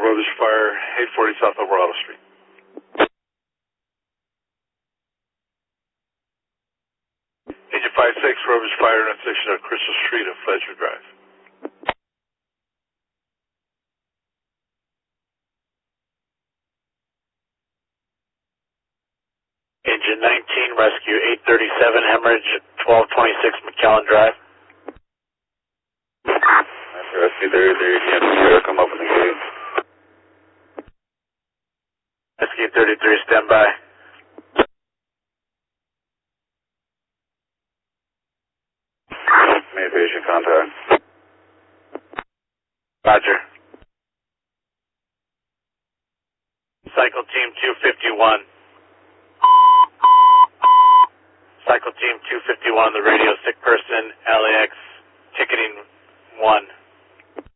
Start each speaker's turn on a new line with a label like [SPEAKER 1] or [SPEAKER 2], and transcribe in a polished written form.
[SPEAKER 1] Rovish Fire, 840 South Alvarado Street. Agent 56, Rovish Fire, intersection of Crystal Street and Fletcher Drive.
[SPEAKER 2] Engine 19, rescue 837, hemorrhage 1226 McAllen Drive.
[SPEAKER 1] Rescue 33, come up in the gate.
[SPEAKER 2] Rescue 33, stand by.
[SPEAKER 1] May patient contact.
[SPEAKER 2] Roger. Cycle team 251. Cycle team 251, the radio sick person, LAX, ticketing 1.